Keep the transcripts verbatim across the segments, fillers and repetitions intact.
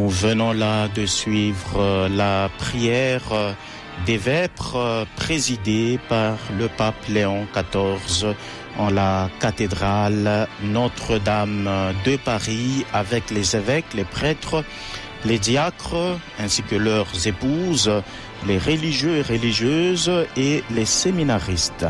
venons là de suivre la prière des vêpres présidée par le pape Léon quatorze en la cathédrale Notre-Dame de Paris avec les évêques, les prêtres, les diacres ainsi que leurs épouses, les religieux et religieuses et les séminaristes.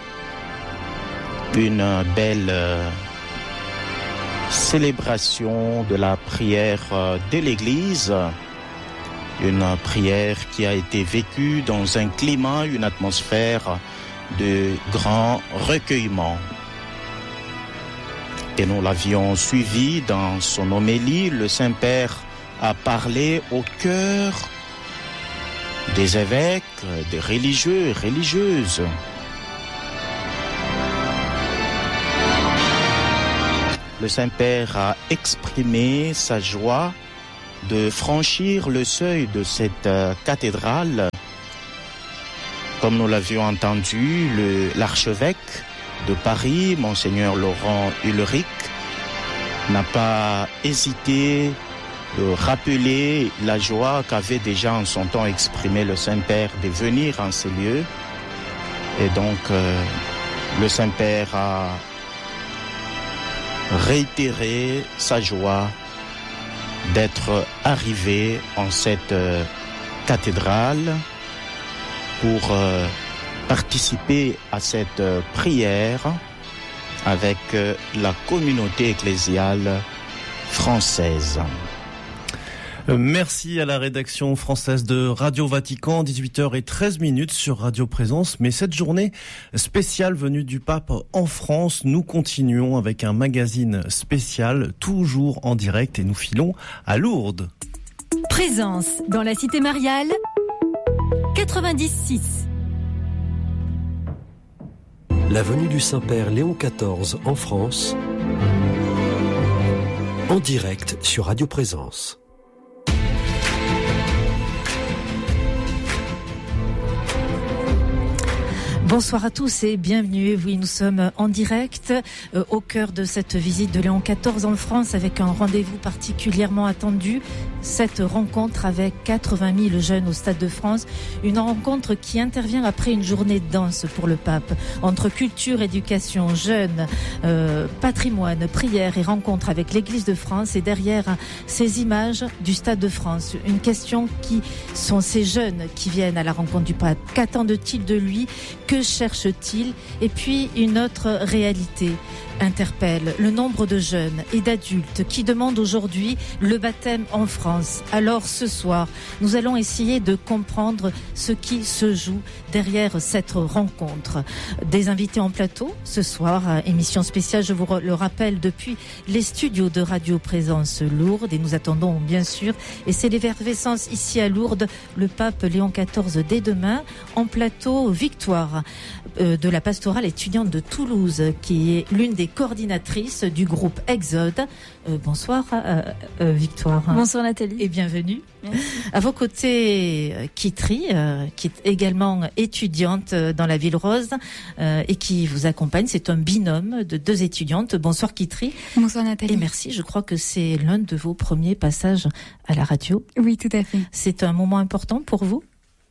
Une belle célébration de la prière de l'Église, une prière qui a été vécue dans un climat, une atmosphère de grand recueillement. Et nous l'avions suivi dans son homélie. Le Saint-Père a parlé au cœur des évêques, des religieux et religieuses. Le Saint-Père a exprimé sa joie de franchir le seuil de cette euh, cathédrale. Comme nous l'avions entendu, le, l'archevêque de Paris, Monseigneur Laurent Ulrich, n'a pas hésité de rappeler la joie qu'avait déjà en son temps exprimé le Saint-Père de venir en ces lieux. Et donc, euh, le Saint-Père a réitéré sa joie d'être arrivé en cette euh, cathédrale pour euh, participer à cette euh, prière avec euh, la communauté ecclésiale française. Merci à la rédaction française de Radio Vatican, dix-huit heures treize sur Radio Présence. Mais cette journée spéciale venue du pape en France, nous continuons avec un magazine spécial, toujours en direct, et nous filons à Lourdes. Présence dans la cité mariale, quatre-vingt-dix six. La venue du Saint-Père Léon quatorze en France, en direct sur Radio Présence. Bonsoir à tous et bienvenue. Oui, nous sommes en direct euh, au cœur de cette visite de Léon quatorze en France avec un rendez-vous particulièrement attendu. Cette rencontre avec quatre-vingt mille jeunes au Stade de France. Une rencontre qui intervient après une journée de danse pour le pape. Entre culture, éducation, jeunes, euh, patrimoine, prière et rencontre avec l'Église de France. Et derrière ces images du Stade de France, une question qui sont ces jeunes qui viennent à la rencontre du pape. Qu'attendent-ils de lui ? Que cherche-t-il ? Et puis une autre réalité interpelle le nombre de jeunes et d'adultes qui demandent aujourd'hui le baptême en France. Alors ce soir, nous allons essayer de comprendre ce qui se joue derrière cette rencontre. Des invités en plateau ce soir, émission spéciale, je vous le rappelle, depuis les studios de Radio Présence Lourdes, et nous attendons bien sûr, et c'est l'effervescence ici à Lourdes, le pape Léon quatorze dès demain, en plateau Victoire euh, de la pastorale étudiante de Toulouse, qui est l'une des coordinatrices du groupe Exode. Euh, bonsoir euh, euh, Victoire. Bonsoir Nathalie. Et bienvenue. Merci. À vos côtés, euh, Kitri, euh, qui est également étudiante dans la Ville Rose euh, et qui vous accompagne. C'est un binôme de deux étudiantes. Bonsoir Kitri. Bonsoir Nathalie. Et merci, je crois que c'est l'un de vos premiers passages à la radio. Oui, tout à fait. C'est un moment important pour vous ?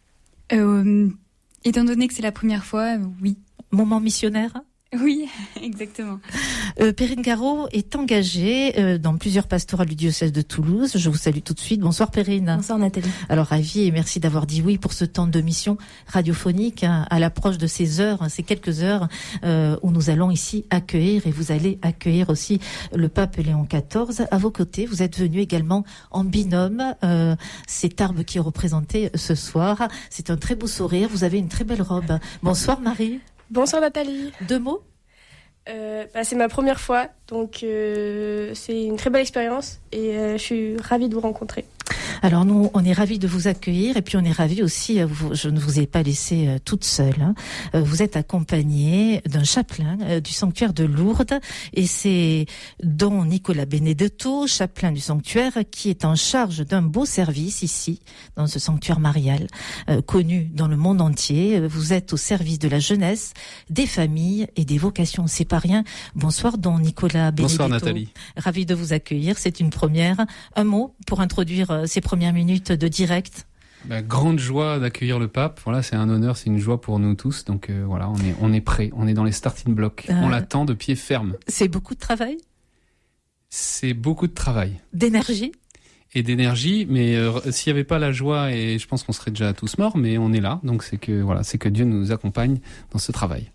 euh, Étant donné que c'est la première fois, oui. Moment missionnaire ? Oui, exactement. Euh, Perrine Garot est engagée euh, dans plusieurs pastorales du diocèse de Toulouse. Je vous salue tout de suite. Bonsoir Perrine. Bonsoir Nathalie. Alors ravie et merci d'avoir dit oui pour ce temps de mission radiophonique hein, à l'approche de ces heures, hein, ces quelques heures euh, où nous allons ici accueillir, et vous allez accueillir aussi le pape Léon quatorze. À vos côtés, vous êtes venus également en binôme. Euh, cet arbre qui est représenté ce soir, c'est un très beau sourire. Vous avez une très belle robe. Bonsoir Marie. Bonsoir Nathalie. Deux mots ? euh, bah, C'est ma première fois, donc euh, c'est une très belle expérience et euh, je suis ravie de vous rencontrer. Alors nous, on est ravis de vous accueillir et puis on est ravis aussi, vous, je ne vous ai pas laissé euh, toute seule. Hein. Euh, vous êtes accompagnée d'un chapelain euh, du sanctuaire de Lourdes et c'est Don Nicolas Benedetto, chapelain du sanctuaire, qui est en charge d'un beau service ici, dans ce sanctuaire marial, euh, connu dans le monde entier. Vous êtes au service de la jeunesse, des familles et des vocations. C'est pas rien. Bonsoir Don Nicolas Benedetto. Bonsoir Nathalie. Ravi de vous accueillir, c'est une première. Un mot pour introduire euh, ces premières minutes de direct. Bah, grande joie d'accueillir le pape. Voilà, c'est un honneur, c'est une joie pour nous tous. Donc euh, voilà, on est on est prêt, on est dans les starting blocks. Euh, on l'attend de pied ferme. C'est beaucoup de travail. C'est beaucoup de travail. D'énergie. Et d'énergie, mais euh, s'il n'y avait pas la joie, et je pense qu'on serait déjà tous morts, mais on est là. Donc c'est que voilà, c'est que Dieu nous accompagne dans ce travail.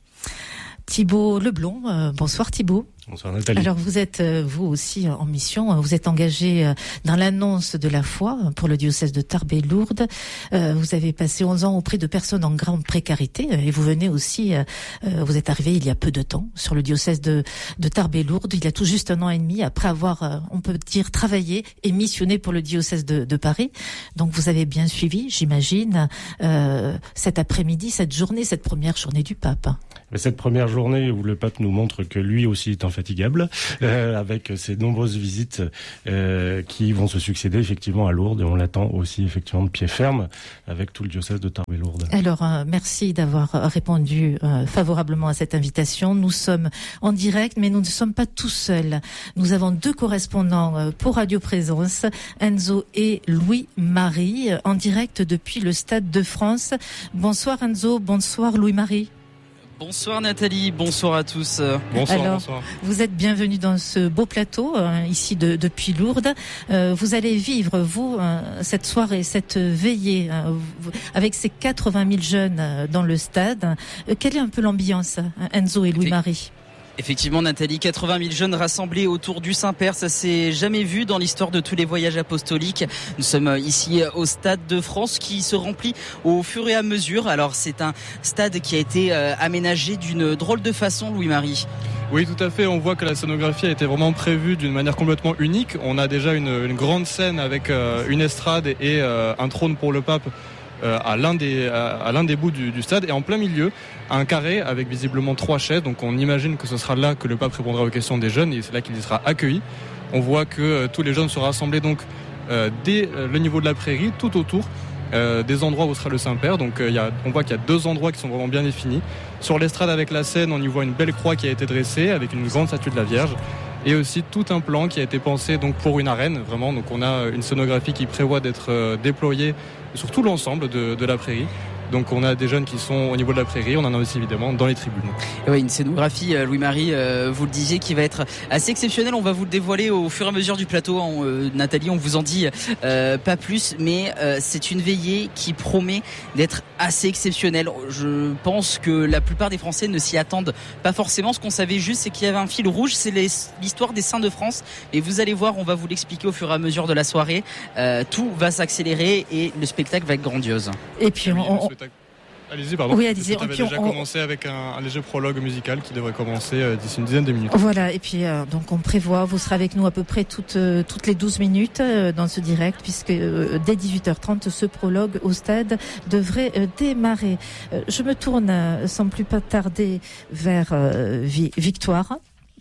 Thibaut Leblond, euh, bonsoir Thibaut. Bonsoir Nathalie. Alors vous êtes euh, vous aussi en mission, vous êtes engagé euh, dans l'annonce de la foi pour le diocèse de Tarbes et Lourdes. Euh, vous avez passé onze ans auprès de personnes en grande précarité et vous venez aussi, euh, euh, vous êtes arrivé il y a peu de temps sur le diocèse de, de Tarbes et Lourdes, il y a tout juste un an et demi après avoir, euh, on peut dire, travaillé et missionné pour le diocèse de, de Paris. Donc vous avez bien suivi, j'imagine, euh, cet après-midi, cette journée, cette première journée du pape. Cette première journée où le pape nous montre que lui aussi est infatigable, euh, avec ses nombreuses visites euh, qui vont se succéder effectivement à Lourdes, et on l'attend aussi effectivement de pied ferme avec tout le diocèse de Tarbes et Lourdes. Alors euh, merci d'avoir répondu euh, favorablement à cette invitation. Nous sommes en direct, mais nous ne sommes pas tout seuls. Nous avons deux correspondants euh, pour Radio Présence, Enzo et Louis-Marie, euh, en direct depuis le Stade de France. Bonsoir Enzo, bonsoir Louis-Marie. Bonsoir Nathalie, bonsoir à tous. Bonsoir, Alors, bonsoir. Vous êtes bienvenue dans ce beau plateau, euh, ici de, depuis Lourdes. Euh, vous allez vivre, vous, euh, cette soirée, cette veillée, euh, vous, avec ces quatre-vingt mille jeunes euh, dans le stade. Euh, quelle est un peu l'ambiance, Enzo et Louis-Marie ? Effectivement Nathalie, quatre-vingt mille jeunes rassemblés autour du Saint-Père, ça s'est jamais vu dans l'histoire de tous les voyages apostoliques. Nous sommes ici au Stade de France qui se remplit au fur et à mesure. Alors c'est un stade qui a été aménagé d'une drôle de façon, Louis-Marie. Oui, tout à fait. On voit que la scénographie a été vraiment prévue d'une manière complètement unique. On a déjà une, une grande scène avec euh, une estrade et euh, un trône pour le pape euh, à l'un des à, à l'un des bouts du, du stade, et en plein milieu un carré avec visiblement trois chaises. Donc on imagine que ce sera là que le pape répondra aux questions des jeunes, et c'est là qu'il y sera accueilli. On voit que euh, tous les jeunes seront rassemblés donc euh, dès euh, le niveau de la prairie, tout autour euh, des endroits où sera le Saint-Père. Donc euh, y a, on voit qu'il y a deux endroits qui sont vraiment bien définis. Sur l'estrade avec la scène, on y voit une belle croix qui a été dressée avec une grande statue de la Vierge, et aussi tout un plan qui a été pensé donc pour une arène, vraiment. Donc on a une scénographie qui prévoit d'être euh, déployée sur tout l'ensemble de, de la prairie. Donc on a des jeunes qui sont au niveau de la prairie, on en a aussi évidemment dans les tribunes. Oui, une scénographie, Louis-Marie, euh, vous le disiez, qui va être assez exceptionnelle. On va vous le dévoiler au fur et à mesure du plateau. On, euh, Nathalie, on vous en dit euh, pas plus, mais euh, c'est une veillée qui promet d'être assez exceptionnelle. Je pense que la plupart des Français ne s'y attendent pas forcément. Ce qu'on savait juste, c'est qu'il y avait un fil rouge, c'est les, l'histoire des saints de France. Et vous allez voir, on va vous l'expliquer au fur et à mesure de la soirée. Euh, tout va s'accélérer et le spectacle va être grandiose. Et puis on... on... Allez-y, pardon. Oui, allez-y. On avait déjà on... commencé avec un, un léger prologue musical qui devrait commencer euh, d'ici une dizaine de minutes. Voilà, et puis euh, donc on prévoit, vous serez avec nous à peu près toutes, euh, toutes les douze minutes euh, dans ce direct, puisque euh, dès dix-huit heures trente, ce prologue au stade devrait euh, démarrer. Euh, je me tourne euh, sans plus pas tarder vers euh, Victoire.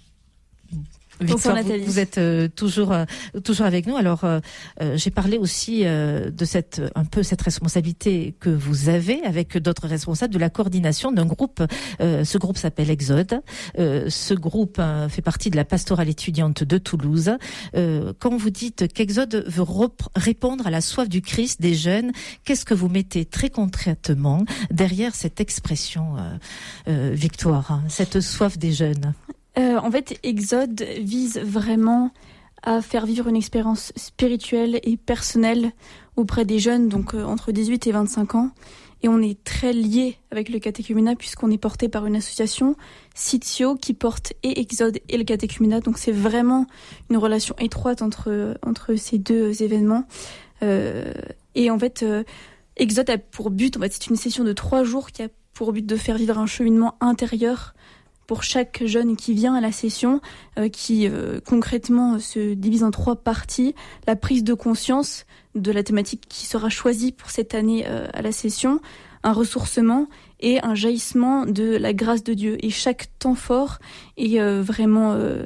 Victoire, vous, vous êtes euh, toujours euh, toujours avec nous. Alors euh, euh, j'ai parlé aussi euh, de cette un peu cette responsabilité que vous avez avec d'autres responsables de la coordination d'un groupe. Euh, ce groupe s'appelle Exode. Euh, ce groupe euh, fait partie de la pastorale étudiante de Toulouse. Euh, quand vous dites qu'Exode veut rep- répondre à la soif du Christ des jeunes, qu'est-ce que vous mettez très concrètement derrière cette expression, euh, euh, Victoire, hein, cette soif des jeunes? Euh, en fait, Exode vise vraiment à faire vivre une expérience spirituelle et personnelle auprès des jeunes, donc euh, entre dix-huit et vingt-cinq ans. Et on est très liés avec le catéchuménat puisqu'on est porté par une association, Sitio, qui porte et Exode et le catéchuménat. Donc c'est vraiment une relation étroite entre, entre ces deux événements. Euh, et en fait, euh, Exode a pour but, en fait, c'est une session de trois jours qui a pour but de faire vivre un cheminement intérieur pour chaque jeune qui vient à la session, euh, qui euh, concrètement se divise en trois parties. La prise de conscience de la thématique qui sera choisie pour cette année euh, à la session, un ressourcement et un jaillissement de la grâce de Dieu. Et chaque temps fort est euh, vraiment euh,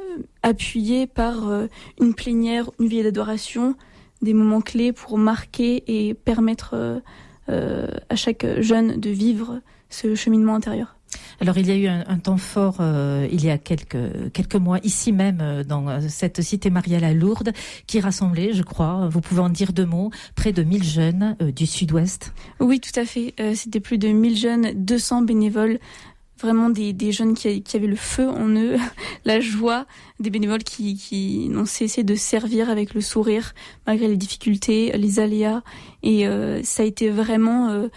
appuyé par euh, une plénière, une veillée d'adoration, des moments clés pour marquer et permettre euh, euh, à chaque jeune de vivre ce cheminement intérieur. Alors il y a eu un, un temps fort euh, il y a quelques quelques mois ici même euh, dans cette cité mariale à Lourdes qui rassemblait, je crois, vous pouvez en dire deux mots, près de mille jeunes euh, du sud-ouest. Oui, tout à fait. Euh, c'était plus de mille jeunes, deux cents bénévoles, vraiment des, des jeunes qui, qui avaient le feu en eux, la joie, des bénévoles qui, qui n'ont cessé de servir avec le sourire malgré les difficultés, les aléas. Et euh, ça a été vraiment euh,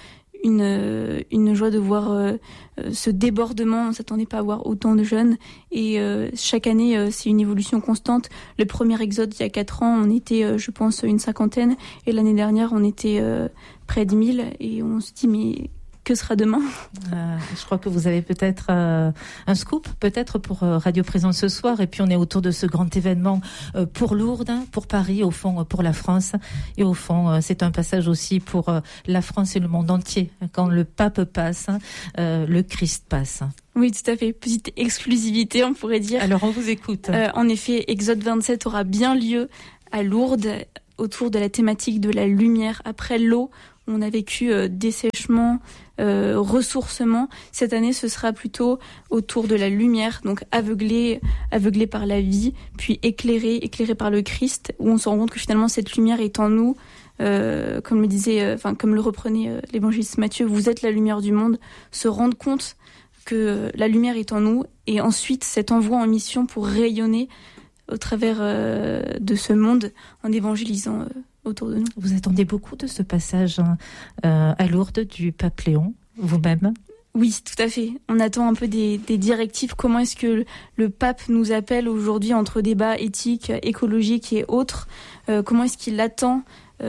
une, une joie de voir euh, ce débordement. On ne s'attendait pas à voir autant de jeunes. Et euh, chaque année, euh, c'est une évolution constante. Le premier exode, il y a quatre ans, on était, euh, je pense, une cinquantaine. Et l'année dernière, on était euh, près de mille. Et on se dit, mais que sera demain ? euh, Je crois que vous avez peut-être euh, un scoop, peut-être pour euh, Radio Présence ce soir. Et puis on est autour de ce grand événement euh, pour Lourdes, pour Paris, au fond pour la France. Et au fond, euh, c'est un passage aussi pour euh, la France et le monde entier. Quand le pape passe, euh, le Christ passe. Oui, tout à fait. Petite exclusivité, on pourrait dire. Alors on vous écoute. Euh, en effet, Exode vingt-sept aura bien lieu à Lourdes, autour de la thématique de la lumière. Après l'eau, on a vécu euh, dessèchement, euh, ressourcement. Cette année, ce sera plutôt autour de la lumière, donc aveuglé, aveuglé par la vie, puis éclairé, éclairé par le Christ, où on se rend compte que finalement cette lumière est en nous. Euh, comme le disait, euh, enfin comme le reprenait euh, l'évangéliste Matthieu, vous êtes la lumière du monde. Se rendre compte que euh, la lumière est en nous, et ensuite cet envoi en mission pour rayonner au travers euh, de ce monde en évangélisant euh, autour de nous. Vous attendez beaucoup de ce passage hein, euh, à Lourdes du pape Léon, vous-même ? Oui, tout à fait. On attend un peu des, des directives. Comment est-ce que le, le pape nous appelle aujourd'hui entre débats éthiques, écologiques et autres ? euh, Comment est-ce qu'il attend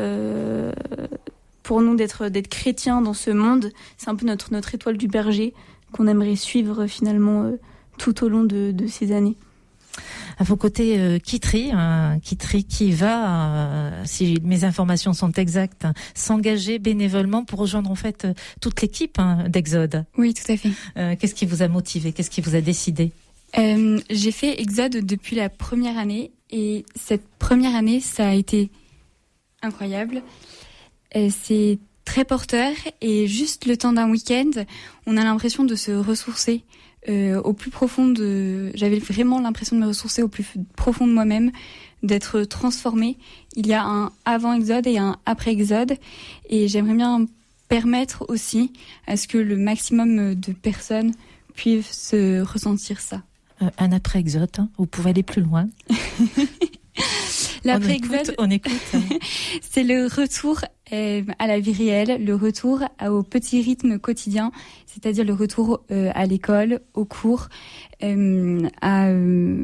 euh, pour nous d'être, d'être chrétiens dans ce monde ? C'est un peu notre, notre étoile du berger qu'on aimerait suivre finalement euh, tout au long de, de ces années. À vos côtés, euh, Kitri, hein, Kitri qui va, euh, si mes informations sont exactes, hein, s'engager bénévolement pour rejoindre en fait euh, toute l'équipe hein, d'Exode. Oui, tout à fait. Euh, qu'est-ce qui vous a motivé ? Qu'est-ce qui vous a décidé ? euh, J'ai fait Exode depuis la première année et cette première année, ça a été incroyable. Euh, c'est très porteur et juste le temps d'un week-end, on a l'impression de se ressourcer. Euh, au plus profond de, j'avais vraiment l'impression de me ressourcer au plus profond de moi-même, d'être transformée. Il y a un avant Exode et un après Exode, et j'aimerais bien permettre aussi à ce que le maximum de personnes puissent se ressentir ça. Euh, un après Exode, hein, vous pouvez aller plus loin. L'après on écoute, Exode, on écoute. C'est le retour euh, à la vie réelle, le retour à, au petit rythme quotidien, c'est-à-dire le retour euh, à l'école, aux cours, euh, à, euh,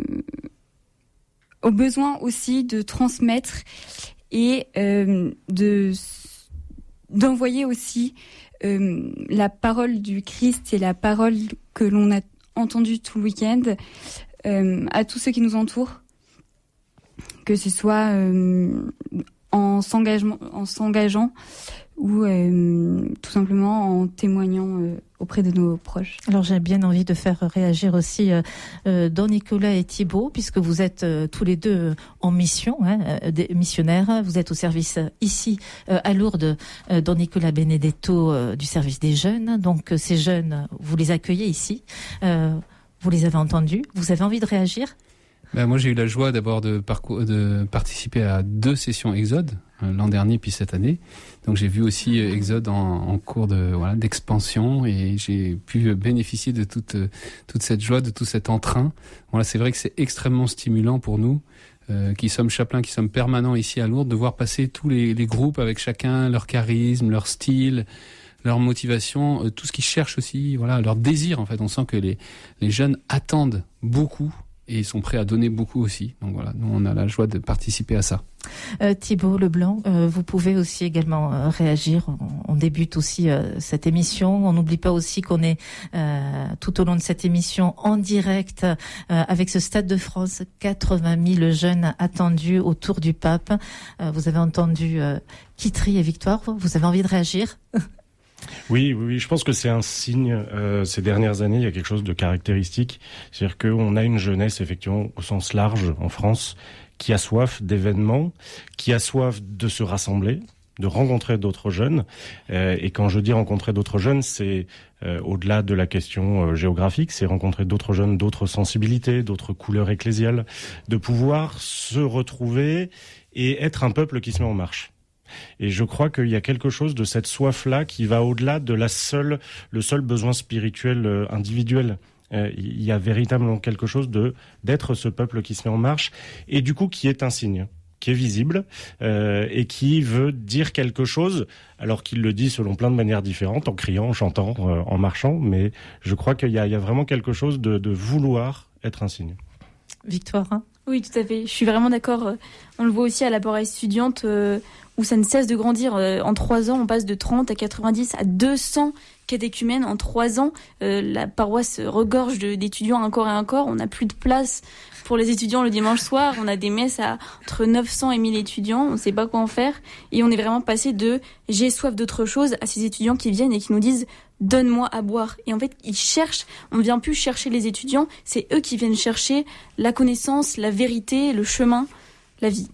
au besoin aussi de transmettre et euh, de d'envoyer aussi euh, la parole du Christ et la parole que l'on a entendue tout le week-end euh, à tous ceux qui nous entourent. Que ce soit euh, en, s'engagement, en s'engageant ou euh, tout simplement en témoignant euh, auprès de nos proches. Alors j'ai bien envie de faire réagir aussi euh, euh, Don Nicolas et Thibaut, puisque vous êtes euh, tous les deux en mission, hein, euh, des missionnaires. Vous êtes au service euh, ici euh, à Lourdes, euh, Don Nicolas Benedetto euh, du service des jeunes. Donc euh, ces jeunes, vous les accueillez ici, euh, vous les avez entendus. Vous avez envie de réagir ? Ben moi, j'ai eu la joie d'abord de, parcours, de participer à deux sessions Exode, l'an dernier puis cette année. Donc j'ai vu aussi Exode en, en cours de voilà d'expansion et j'ai pu bénéficier de toute toute cette joie, de tout cet entrain. Voilà, c'est vrai que c'est extrêmement stimulant pour nous, euh, qui sommes chapelains, qui sommes permanents ici à Lourdes, de voir passer tous les, les groupes avec chacun leur charisme, leur style, leur motivation, euh, tout ce qu'ils cherchent aussi, voilà, leur désir en fait. On sent que les les jeunes attendent beaucoup. Et ils sont prêts à donner beaucoup aussi. Donc voilà, nous on a la joie de participer à ça. Euh, Thibault Leblanc, euh, vous pouvez aussi également euh, réagir. On, on débute aussi euh, cette émission. On n'oublie pas aussi qu'on est euh, tout au long de cette émission en direct euh, avec ce Stade de France, quatre-vingt mille jeunes attendus autour du pape. Euh, vous avez entendu euh, Kitry et Victoire. Vous avez envie de réagir ? Oui, oui, oui, je pense que c'est un signe. Euh, ces dernières années, il y a quelque chose de caractéristique. C'est-à-dire qu'on a une jeunesse, effectivement, au sens large, en France, qui a soif d'événements, qui a soif de se rassembler, de rencontrer d'autres jeunes. Euh, et quand je dis rencontrer d'autres jeunes, c'est euh, au-delà de la question euh, géographique, c'est rencontrer d'autres jeunes, d'autres sensibilités, d'autres couleurs ecclésiales, de pouvoir se retrouver et être un peuple qui se met en marche. Et je crois qu'il y a quelque chose de cette soif-là qui va au-delà de la seule, le seul besoin spirituel euh, individuel. Euh, il y a véritablement quelque chose de d'être ce peuple qui se met en marche et du coup qui est un signe, qui est visible euh, et qui veut dire quelque chose, alors qu'il le dit selon plein de manières différentes, en criant, en chantant, euh, en marchant. Mais je crois qu'il y a, il y a vraiment quelque chose de, de vouloir être un signe. Victoire, hein ? Oui, tout à fait. Je suis vraiment d'accord. On le voit aussi à la parole étudiante euh, où ça ne cesse de grandir. Euh, en trois ans, on passe de trente à quatre-vingt-dix à deux cents catéchumènes. En trois ans, euh, la paroisse regorge de, d'étudiants encore et encore. On n'a plus de place pour les étudiants le dimanche soir. On a des messes à entre neuf cents et mille étudiants. On ne sait pas quoi en faire. Et on est vraiment passé de « j'ai soif d'autre chose » à ces étudiants qui viennent et qui nous disent « donne-moi à boire ». Et en fait, ils cherchent. On ne vient plus chercher les étudiants. C'est eux qui viennent chercher la connaissance, la vérité, le chemin, la vie.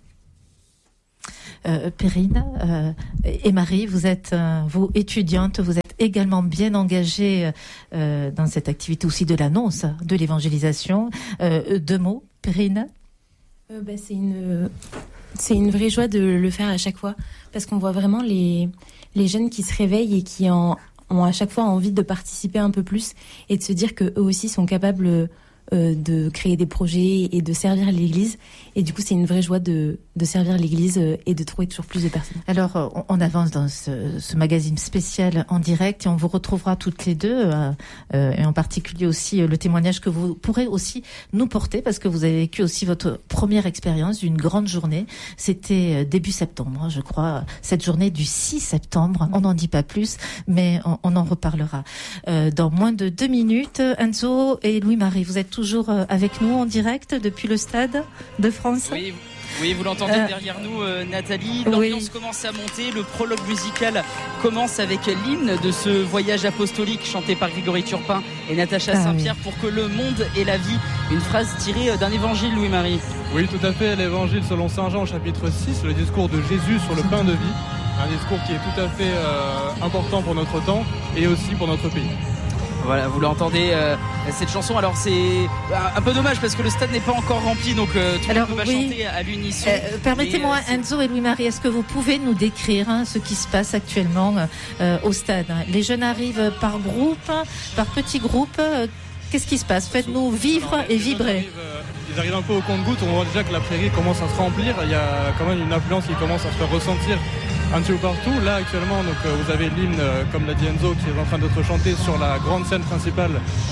Euh, Perrine euh, et Marie, vous êtes euh, vous étudiantes, vous êtes également bien engagées euh, dans cette activité aussi de l'annonce, de l'évangélisation. Euh, deux mots, Perrine. Euh, bah, c'est une c'est une vraie joie de le faire à chaque fois parce qu'on voit vraiment les les jeunes qui se réveillent et qui en, ont à chaque fois envie de participer un peu plus et de se dire que eux aussi sont capables euh, de créer des projets et de servir l'Église. Et du coup, c'est une vraie joie de, de servir l'Église et de trouver toujours plus de personnes. Alors, on, on avance dans ce, ce magazine spécial en direct et on vous retrouvera toutes les deux, euh, euh, et en particulier aussi euh, le témoignage que vous pourrez aussi nous porter parce que vous avez vécu aussi votre première expérience d'une grande journée. C'était euh, début septembre, je crois, cette journée du six septembre. On n'en dit pas plus, mais on, on en reparlera. Euh, dans moins de deux minutes, Enzo et Louis-Marie, vous êtes toujours euh, avec nous en direct depuis le Stade de France. Oui. Oui, vous l'entendez euh, derrière nous, euh, Nathalie. L'ambiance oui. commence à monter. Le prologue musical commence avec l'hymne de ce voyage apostolique chanté par Grégory Turpin et Natacha ah, Saint-Pierre oui. pour que le monde ait la vie. Une phrase tirée d'un évangile, Louis-Marie. Oui, tout à fait. L'évangile selon Saint Jean, chapitre six, le discours de Jésus sur le pain de vie. Un discours qui est tout à fait euh, important pour notre temps et aussi pour notre pays. Voilà, vous l'entendez, euh, cette chanson. Alors c'est un peu dommage parce que le stade n'est pas encore rempli, donc euh, tout le monde va oui. chanter à l'unisson. Euh, permettez-moi, euh, Enzo et Louis-Marie, est-ce que vous pouvez nous décrire hein, ce qui se passe actuellement euh, au stade? Les jeunes arrivent par groupe, par petits groupes. Qu'est-ce qui se passe? Faites-nous vivre Alors, et vibrer. Arrivent, euh, ils arrivent un peu au compte-gouttes. On voit déjà que la prairie commence à se remplir. Il y a quand même une influence qui commence à se faire ressentir un petit peu partout. Là actuellement, donc, euh, vous avez l'hymne, euh, comme l'a dit Enzo, qui est en train d'être chanté sur la grande scène principale.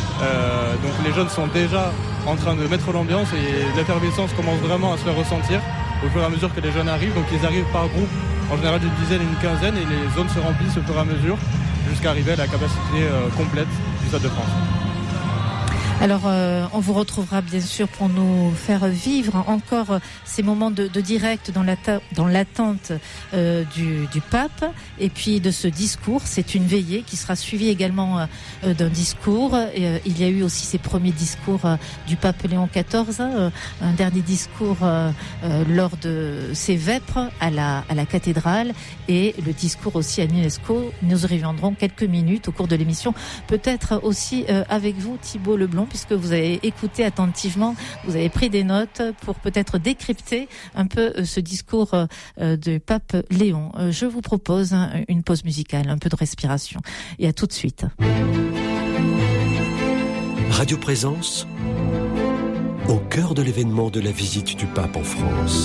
Euh, donc les jeunes sont déjà en train de mettre l'ambiance et l'effervescence commence vraiment à se faire ressentir au fur et à mesure que les jeunes arrivent. Donc ils arrivent par groupe, en général d'une dizaine et une quinzaine, et les zones se remplissent au fur et à mesure jusqu'à arriver à la capacité euh, complète du Stade de France. Alors, euh, on vous retrouvera bien sûr pour nous faire vivre encore ces moments de, de direct dans, la ta- dans l'attente euh, du, du pape et puis de ce discours. C'est une veillée qui sera suivie également euh, d'un discours. Et, euh, il y a eu aussi ces premiers discours euh, du pape Léon quatorze, euh, un dernier discours euh, euh, lors de ses vêpres à la, à la cathédrale et le discours aussi à l'UNESCO. Nous y reviendrons quelques minutes au cours de l'émission, peut-être aussi euh, avec vous Thibault Leblanc, puisque vous avez écouté attentivement, vous avez pris des notes pour peut-être décrypter un peu ce discours du pape Léon. Je vous propose une pause musicale, un peu de respiration. Et à tout de suite. Radio Présence, au cœur de l'événement de la visite du pape en France.